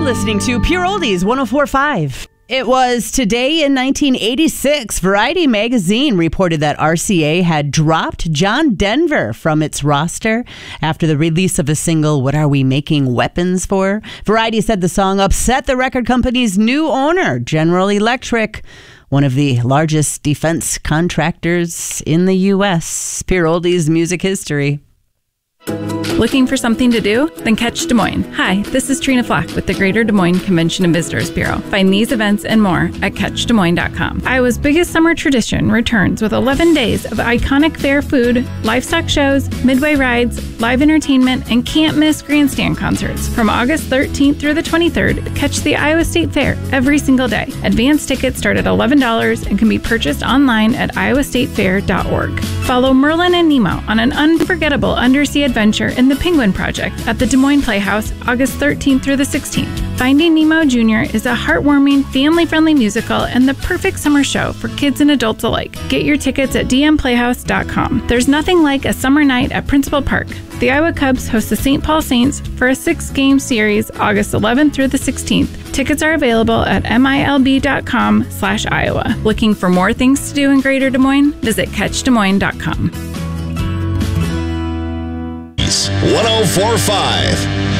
listening to Pure Oldies 104.5. It was today in 1986, Variety magazine reported that RCA had dropped John Denver from its roster after the release of a single, What Are We Making Weapons For? Variety said the song upset the record company's new owner, General Electric, one of the largest defense contractors in the U.S. Pure Oldies music history. Looking for something to do? Then catch Des Moines. Hi, this is Trina Flack with the Greater Des Moines Convention and Visitors Bureau. Find these events and more at catchdesmoines.com. Iowa's biggest summer tradition returns with 11 days of iconic fair food, livestock shows, midway rides, live entertainment, and can't-miss grandstand concerts. From August 13th through the 23rd, catch the Iowa State Fair every single day. Advance tickets start at $11 and can be purchased online at iowastatefair.org. Follow Merlin and Nemo on an unforgettable undersea adventure in the Penguin Project at the Des Moines Playhouse, August 13th through the 16th. Finding Nemo Jr. is a heartwarming, family-friendly musical and the perfect summer show for kids and adults alike. Get your tickets at dmplayhouse.com. There's nothing like a summer night at Principal Park. The Iowa Cubs host the St. Paul Saints for a 6-game series, August 11th through the 16th. Tickets are available at milb.com/Iowa. Looking for more things to do in Greater Des Moines? Visit catchdesmoines.com. 104.5